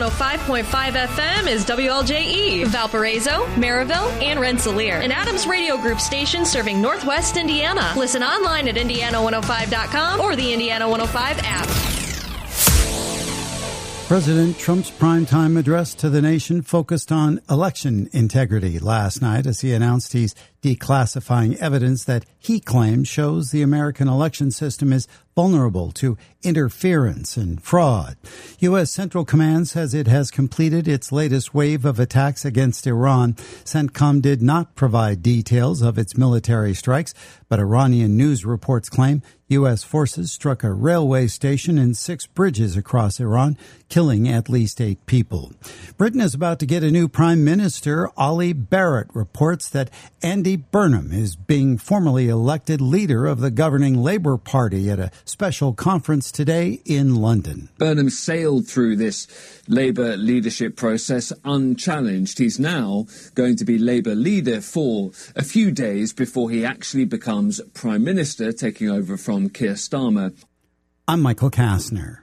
105.5 FM is WLJE, Valparaiso, Maryville, and Rensselaer, an Adams Radio Group station serving Northwest Indiana. Listen online at Indiana105.com or the Indiana 105 app. President Trump's primetime address to the nation focused on election integrity last night as he announced he's declassifying evidence that he claims shows the American election system is vulnerable to interference and fraud. U.S. Central Command says it has completed its latest wave of attacks against Iran. CENTCOM did not provide details of its military strikes, but Iranian news reports claim U.S. forces struck a railway station and 6 bridges across Iran, killing at least 8 people. Britain is about to get a new prime minister. Ollie Barrett reports that Andy Burnham is being formally elected leader of the governing Labour Party at a special conference today in London. Burnham sailed through this Labour leadership process unchallenged. He's now going to be Labour leader for a few days before he actually becomes Prime Minister, taking over from Keir Starmer. I'm Michael Kastner.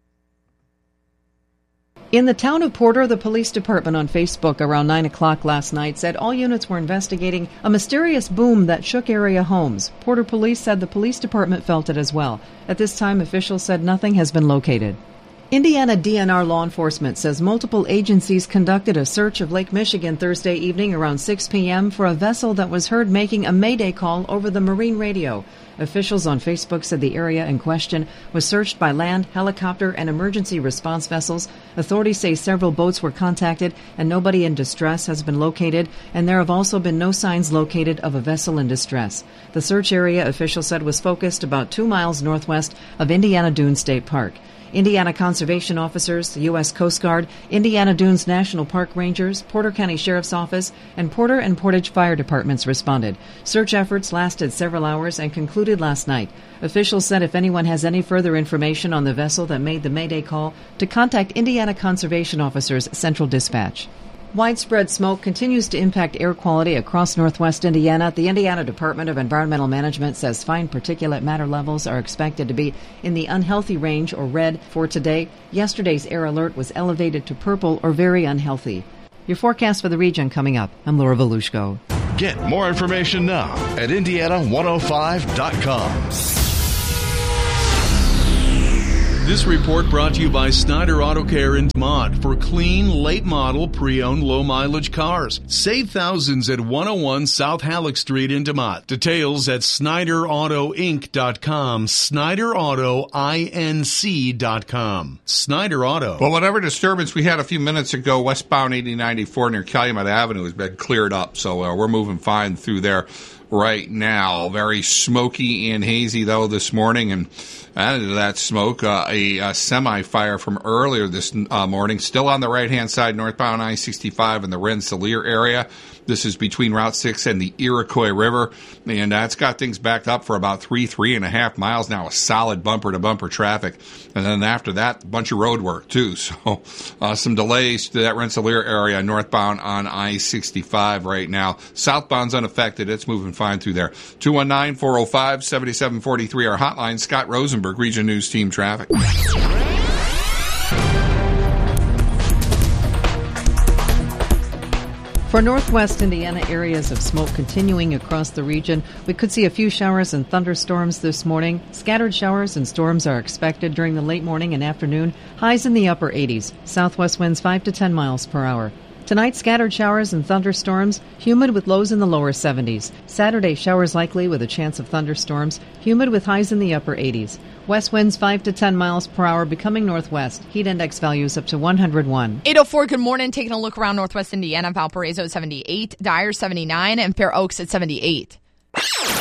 In the town of Porter, the police department on Facebook around 9 o'clock last night said all units were investigating a mysterious boom that shook area homes. Porter police said the police department felt it as well. At this time, officials said nothing has been located. Indiana DNR law enforcement says multiple agencies conducted a search of Lake Michigan Thursday evening around 6 p.m. for a vessel that was heard making a mayday call over the marine radio. Officials on Facebook said the area in question was searched by land, helicopter, and emergency response vessels. Authorities say several boats were contacted and nobody in distress has been located, and there have also been no signs located of a vessel in distress. The search area, officials said, was focused about 2 miles northwest of Indiana Dunes State Park. Indiana Conservation Officers, the U.S. Coast Guard, Indiana Dunes National Park Rangers, Porter County Sheriff's Office, and Porter and Portage Fire Departments responded. Search efforts lasted several hours and concluded last night. Officials said if anyone has any further information on the vessel that made the mayday call, to contact Indiana Conservation Officers Central Dispatch. Widespread smoke continues to impact air quality across northwest Indiana. The Indiana Department of Environmental Management says fine particulate matter levels are expected to be in the unhealthy range or red for today. Yesterday's air alert was elevated to purple or very unhealthy. Your forecast for the region coming up. I'm Laura Volushko. Get more information now at Indiana105.com. This report brought to you by Snyder Auto Care in DeMont for clean, late-model, pre-owned, low-mileage cars. Save thousands at 101 South Halleck Street in DeMont. Details at SnyderAutoInc.com, SnyderAutoInc.com. Snyder Auto. Well, whatever disturbance we had a few minutes ago, westbound 8094 near Calumet Avenue has been cleared up, so we're moving fine through there right now. Very smoky and hazy, though, this morning, and added to that smoke, a semi-fire from earlier this morning, still on the right-hand side, northbound I-65 in the Rensselaer area. This is between Route 6 and the Iroquois River, and it's got things backed up for about 3.5 miles now, a solid bumper-to-bumper traffic. And then after that, a bunch of road work, too. So some delays to that Rensselaer area, northbound on I-65 right now. Southbound's unaffected. It's moving fine through there. 219-405-7743, our hotline. Scott Rosenberg, Region News Team Traffic. For northwest Indiana, areas of smoke continuing across the region. We could see a few showers and thunderstorms this morning. Scattered showers and storms are expected during the late morning and afternoon. Highs in the upper 80s. Southwest winds 5 to 10 miles per hour. Tonight, scattered showers and thunderstorms, humid with lows in the lower 70s. Saturday, showers likely with a chance of thunderstorms, humid with highs in the upper 80s. West winds 5 to 10 miles per hour becoming northwest. Heat index values up to 101. 8:04, good morning. Taking a look around northwest Indiana, Valparaiso at 78, Dyer 79, and Fair Oaks at 78.